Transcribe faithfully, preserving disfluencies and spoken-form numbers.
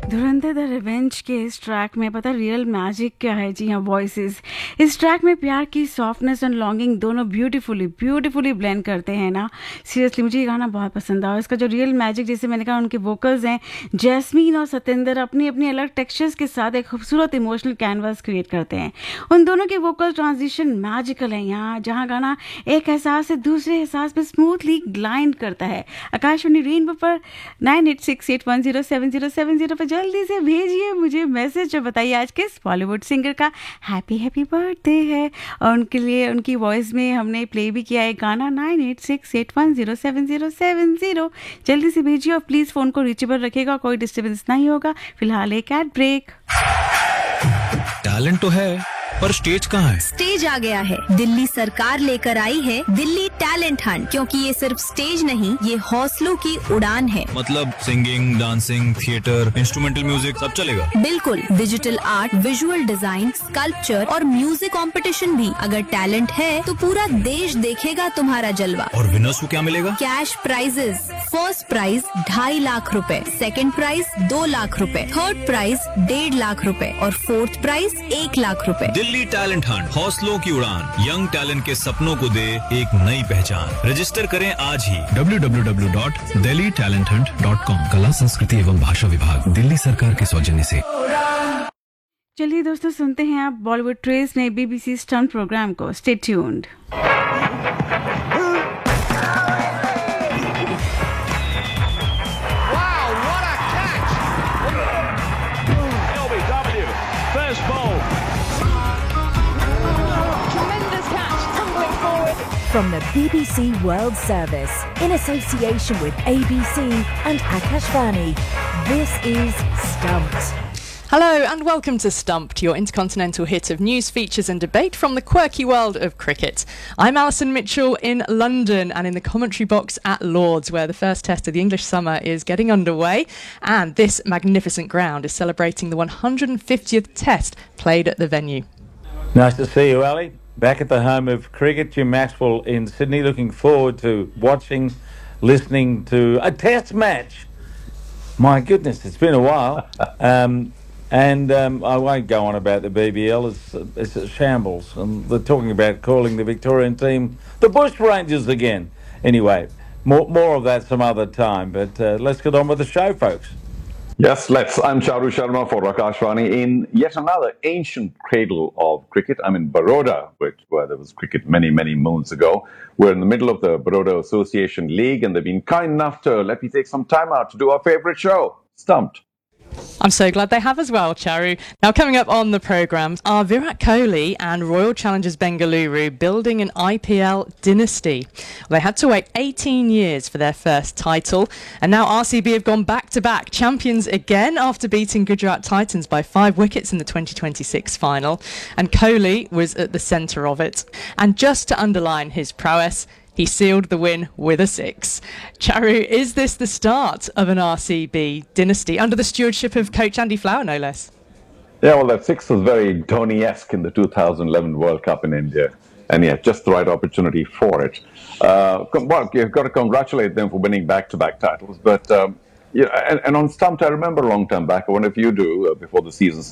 Dhurandhar the revenge के इस track में पता रियल मैजिक क्या है। जी हाँ, वॉइसेस इस ट्रैक में प्यार की सॉफ्टनेस एंड लॉन्गिंग दोनों ब्यूटीफुली ब्यूटीफुली ब्लेंड करते हैं ना। सीरियसली मुझे ये गाना बहुत पसंद आया। इसका जो रियल मैजिक, जैसे मैंने कहा, उनके वोकल्स हैं जैस्मीन और सतेंद्र अपनी अपनी अलग टेक्सचर्स के साथ एक खूबसूरत इमोशनल कैनवास क्रिएट करते हैं। उन दोनों के वोकल ट्रांजिशन मैजिकल है यहाँ, जहाँ गाना एक एहसास से दूसरे एहसास में स्मूथली ग्लाइड करता है। आकाशवाणी रेनबो पर nine eight six eight one zero seven zero seven zero पर जल्दी से भेजिए मुझे मैसेज और बताइए आज किस बॉलीवुड सिंगर का हैप्पी हैप्पी बर्थडे है। और उनके लिए उनकी वॉइस में हमने प्ले भी किया है गाना nine eight six eight one zero seven zero seven zero. जल्दी से भेजिए और प्लीज़ फ़ोन को रीचेबल रखिएगा, कोई डिस्टर्बेंस नहीं होगा। फिलहाल एक एड ब्रेक। टैलेंट तो है पर स्टेज कहाँ है? स्टेज आ गया है। दिल्ली सरकार लेकर आई है दिल्ली टैलेंट हंट, क्योंकि ये सिर्फ स्टेज नहीं, ये हौसलों की उड़ान है। मतलब singing, dancing, theatre, instrumental music सब चलेगा? बिल्कुल, digital art, visual design, sculpture और म्यूजिक कंपटीशन भी। अगर टैलेंट है तो पूरा देश देखेगा तुम्हारा जलवा। और विनर्स को क्या मिलेगा? Cash prices. फर्स्ट प्राइज ढाई लाख रुपए, सेकंड प्राइज दो लाख रुपए, थर्ड प्राइज डेढ़ लाख रुपए और फोर्थ प्राइज एक लाख रुपए। दिल्ली टैलेंट हंट, हौसलों की उड़ान, यंग टैलेंट के सपनों को दे एक नई पहचान। रजिस्टर करें आज ही W W W dot Delhi talent Hunt dot com. कला, संस्कृति एवं भाषा विभाग, दिल्ली सरकार के सौजन्य से। चलिए दोस्तों, सुनते हैं आप बॉलीवुड ट्रेस में बीबीसी स्टंट प्रोग्राम को। Stay tuned. From the B B C World Service, in association with A B C and Akashvani, this is Stumped. Hello and welcome to Stumped, your intercontinental hit of news, features and debate from the quirky world of cricket. I'm Alison Mitchell in London and in the commentary box at Lord's, where the first test of the English summer is getting underway, and this magnificent ground is celebrating the one hundred fiftieth test played at the venue. Nice to see you, Ali. Back at the home of cricket, Jim Maxwell in Sydney. Looking forward to watching, listening to a test match. My goodness, it's been a while. Um, and um, I won't go on about the B B L. It's, it's a shambles. And they're talking about calling the Victorian team the Bush Rangers again. Anyway, more, more of that some other time. But uh, let's get on with the show, folks. Yes, let's. I'm Charu Sharma for Akashvani in yet another ancient cradle of cricket. I'm in Baroda, which, where there was cricket many, many moons ago. We're in the middle of the Baroda Association League, and they've been kind enough to let me take some time out to do our favourite show, Stumped. I'm so glad they have as well, Charu. Now, coming up on the programme are Virat Kohli and Royal Challengers Bengaluru building an I P L dynasty. They had to wait eighteen years for their first title, and now R C B have gone back-to-back champions again after beating Gujarat Titans by five wickets in the twenty twenty-six final, and Kohli was at the centre of it. And just to underline his prowess, he sealed the win with a six. Charu, is this the start of an R C B dynasty under the stewardship of coach Andy Flower, no less? Yeah, well, that six was very Dhoni-esque in the two thousand eleven World Cup in India. And yeah, just the right opportunity for it. Uh, well, you've got to congratulate them for winning back-to-back titles. But, um, yeah, and, and on Stumped, I remember a long time back, I wonder if you do, uh, before the season